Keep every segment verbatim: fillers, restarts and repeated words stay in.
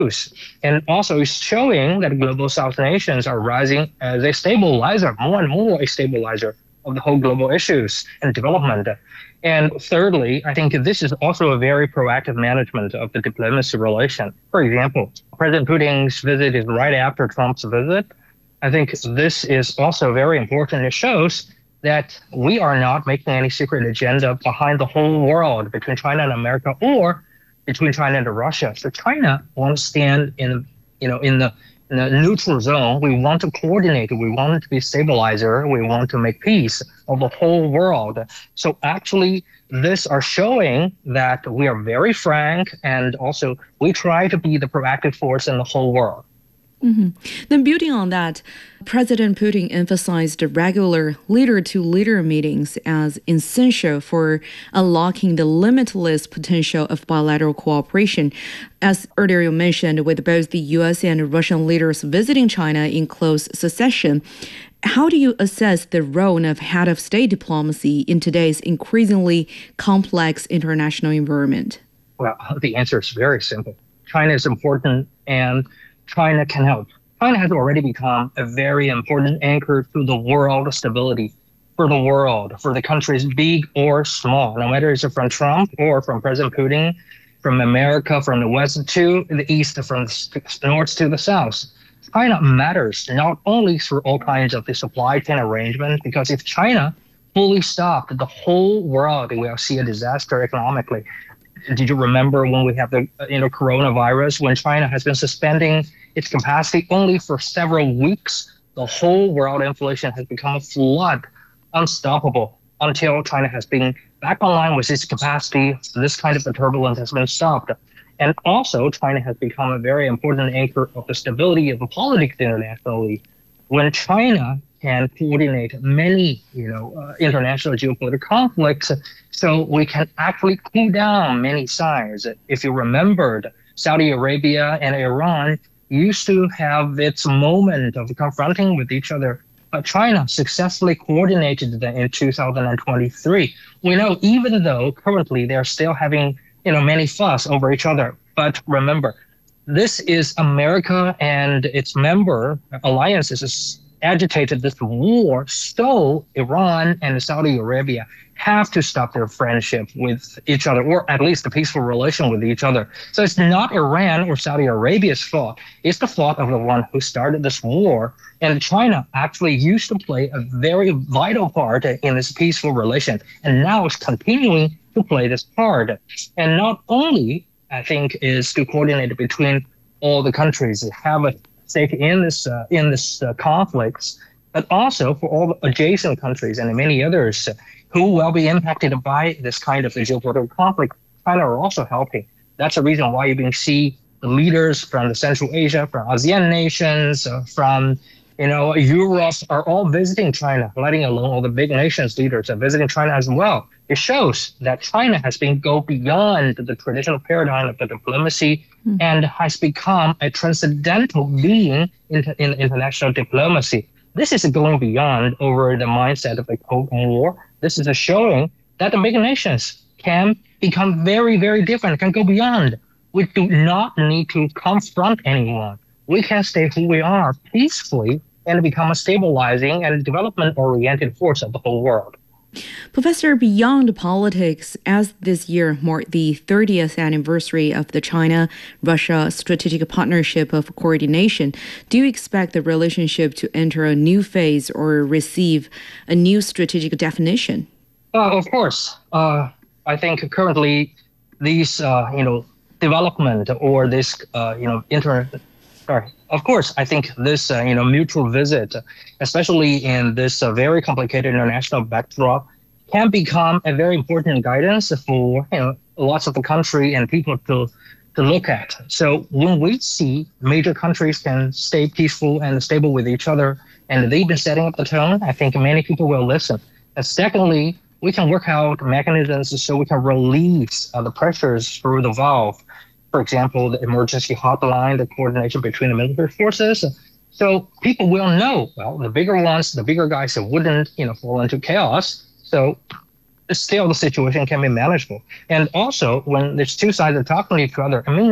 And also it's showing that global South nations are rising as a stabilizer, more and more a stabilizer of the whole global issues and development. And thirdly, I think this is also a very proactive management of the diplomacy relation. For example, President Putin's visit is right after Trump's visit. I think this is also very important. It shows that we are not making any secret agenda behind the whole world between China and America or between China and Russia. So China wants to stand in, you know, in the, in the neutral zone. We want to coordinate. We want it to be stabilizer. We want to make peace of the whole world. So actually, this are showing that we are very frank, and also we try to be the proactive force in the whole world. Mm-hmm. Then building on that, President Putin emphasized regular leader-to-leader meetings as essential for unlocking the limitless potential of bilateral cooperation. As earlier you mentioned, with both the U S and Russian leaders visiting China in close succession, how do you assess the role of head of state diplomacy in today's increasingly complex international environment? Well, the answer is very simple. China is important, and China can help. China has already become a very important anchor to the world stability, for the world, for the countries big or small, no matter it's from Trump or from President Putin, from America, from the West to the East, from the North to the South. China matters not only through all kinds of the supply chain arrangement, because if China fully stopped, the whole world will see a disaster economically. Did you remember when we have the you know coronavirus, when China has been suspending its capacity only for several weeks? The whole world inflation has become a flood, unstoppable, until China has been back online with its capacity. This kind of turbulence has been stopped. And also, China has become a very important anchor of the stability of the politics internationally. When China can coordinate many, you know, uh, international geopolitical conflicts, so we can actually cool down many sides. If you remembered, Saudi Arabia and Iran used to have its moment of confronting with each other, but China successfully coordinated them in two thousand twenty-three. We know even though currently they're still having, you know, many fuss over each other, but remember, this is America and its member alliances agitated this war, so Iran and Saudi Arabia have to stop their friendship with each other, or at least a peaceful relation with each other. So it's not Iran or Saudi Arabia's fault. It's the fault of the one who started this war. And China actually used to play a very vital part in this peaceful relation, and now it's continuing to play this part. And not only, I think, is to coordinate between all the countries, have a stake in this uh, in this uh, conflicts, but also for all the adjacent countries and many others who will be impacted by this kind of geopolitical conflict. China are also helping. That's the reason why you can see the leaders from the Central Asia, from ASEAN nations, uh, from you know Europe are all visiting China, letting alone all the big nations leaders are visiting China as well. It shows that China has been go beyond the traditional paradigm of the diplomacy mm. and has become a transcendental being in, in international diplomacy. This is going beyond over the mindset of the Cold War. This is a showing that the big nations can become very, very different, can go beyond. We do not need to confront anyone. We can stay who we are peacefully and become a stabilizing and development-oriented force of the whole world. Professor, beyond politics, as this year marked the thirtieth anniversary of the China-Russia Strategic Partnership of Coordination, do you expect the relationship to enter a new phase or receive a new strategic definition? Uh, of course. Uh, I think currently these, uh, you know, development or this, uh, you know, inter. Sorry. Of course, I think this, uh, you know, mutual visit, especially in this uh, very complicated international backdrop, can become a very important guidance for, you know, lots of the country and people to to look at. So when we see major countries can stay peaceful and stable with each other, and they've been setting up the tone, I think many people will listen. And secondly, we can work out mechanisms so we can release uh, the pressures through the valve. For example, the emergency hotline, the coordination between the military forces. So people will know, well, the bigger ones, the bigger guys wouldn't, you know, fall into chaos. So still the situation can be manageable. And also, when there's two sides are talking to each other, it means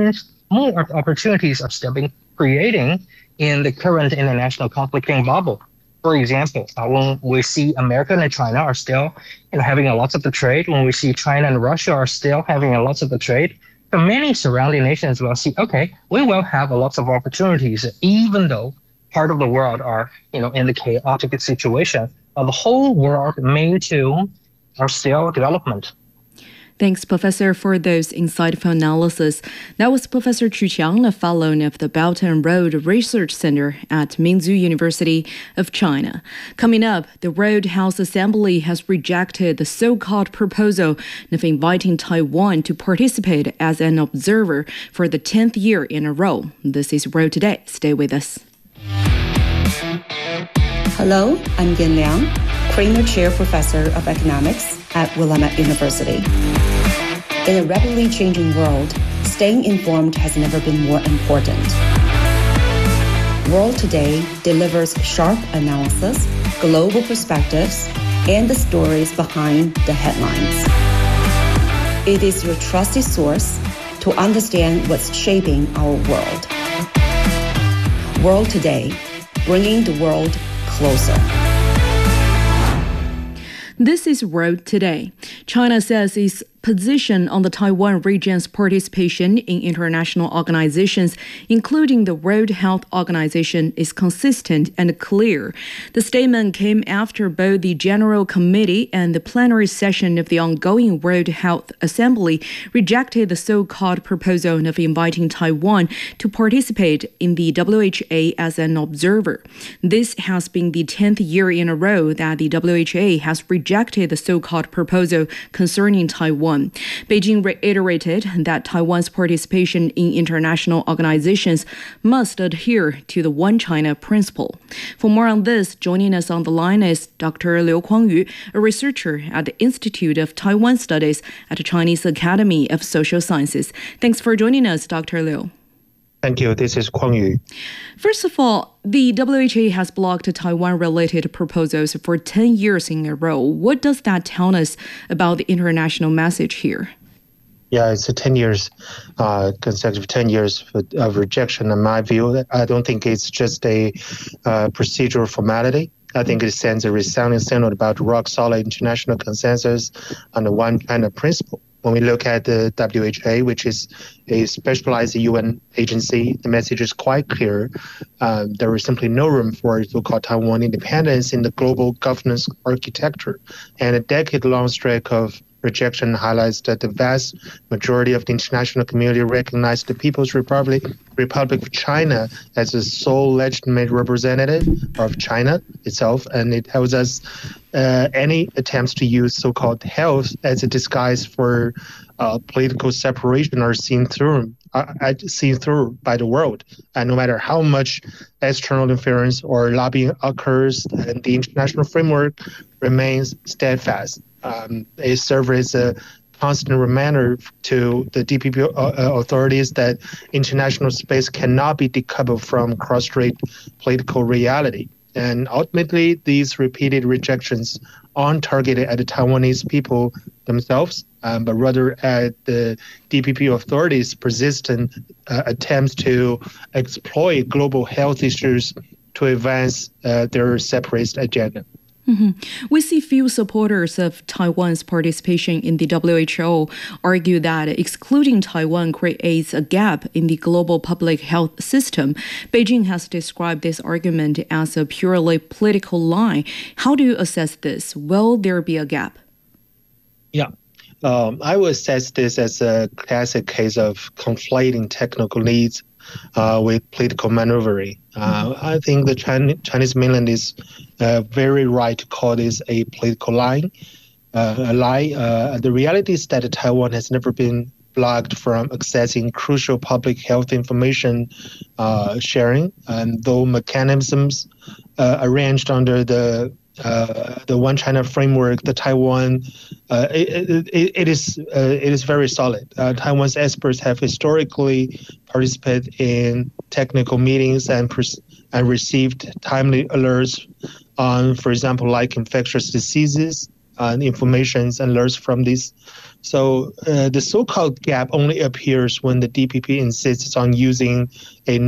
more opportunities are still being creating in the current international conflicting bubble. For example, uh, when we see America and China are still you know, having a lot of the trade, when we see China and Russia are still having a lot of the trade, so many surrounding nations will see, okay, we will have a lot of opportunities, even though part of the world are you know in the chaotic situation. Uh, the whole world may too are still development. Thanks, Professor, for those insightful analysis. That was Professor Chu Qiang, a fellow of the Belt and Road Research Center at Minzu University of China. Coming up, the World Health Assembly has rejected the so-called proposal of inviting Taiwan to participate as an observer for the tenth year in a row. This is World Today. Stay with us. Hello, I'm Yin Liang, Kramer Chair Professor of Economics at Willamette University. In a rapidly changing world, staying informed has never been more important. World Today delivers sharp analysis, global perspectives, and the stories behind the headlines. It is your trusted source to understand what's shaping our world. World Today, bringing the world closer. This is World Today. China says its position on the Taiwan region's participation in international organizations, including the World Health Organization, is consistent and clear. The statement came after both the General Committee and the plenary session of the ongoing World Health Assembly rejected the so-called proposal of inviting Taiwan to participate in the W H A as an observer. This has been the tenth year in a row that the W H A has rejected the so-called proposal concerning Taiwan. Beijing reiterated that Taiwan's participation in international organizations must adhere to the One China principle. For more on this, joining us on the line is Doctor Liu Kuangyu, a researcher at the Institute of Taiwan Studies at the Chinese Academy of Social Sciences. Thanks for joining us, Doctor Liu. Thank you. This is Kuang Yu. First of all, the W H A has blocked Taiwan-related proposals for ten years in a row. What does that tell us about the international message here? Yeah, it's a ten years, uh, consecutive ten years of rejection. In my view, I don't think it's just a uh, procedural formality. I think it sends a resounding signal about rock-solid international consensus on the One China principle. When we look at the W H A, which is a specialized U N agency, the message is quite clear. Um, there is simply no room for so-called Taiwan independence in the global governance architecture. And a decade-long streak of rejection highlights that the vast majority of the international community recognize the People's Republic, Republic of China as the sole legitimate representative of China itself, and it tells us uh, any attempts to use so-called health as a disguise for uh, political separation are seen through, uh, seen through by the world. And no matter how much external interference or lobbying occurs, and the international framework remains steadfast. Um, it serves as a constant reminder to the D P P authorities that international space cannot be decoupled from cross-strait political reality. And ultimately, these repeated rejections aren't targeted at the Taiwanese people themselves, um, but rather at the D P P authorities' persistent uh, attempts to exploit global health issues to advance uh, their separatist agenda. Mm-hmm. We see few supporters of Taiwan's participation in the W H O argue that excluding Taiwan creates a gap in the global public health system. Beijing has described this argument as a purely political line. How do you assess this? Will there be a gap? Yeah. Um, I would assess this as a classic case of conflating technical needs uh, with political maneuvering. Uh, I think the China, Chinese mainland is uh, very right to call this a political line. Uh, a lie. Uh, the reality is that Taiwan has never been blocked from accessing crucial public health information uh, sharing, and though mechanisms uh, arranged under the Uh, the One China framework, the Taiwan, uh, it, it, it is uh, it is very solid. Uh, Taiwan's experts have historically participated in technical meetings and pers- and received timely alerts on, for example, like infectious diseases, uh, and information and alerts from these So uh, the so-called gap only appears when the D P P insists on using a